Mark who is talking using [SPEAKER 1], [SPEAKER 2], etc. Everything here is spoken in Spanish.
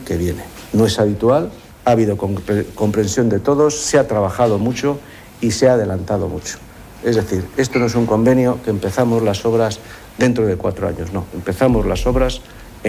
[SPEAKER 1] que viene. No es habitual, ha habido comprensión de todos, se ha trabajado mucho y se ha adelantado mucho. Es decir, esto no es un convenio que empezamos las obras dentro de 4 años, no. Empezamos las obras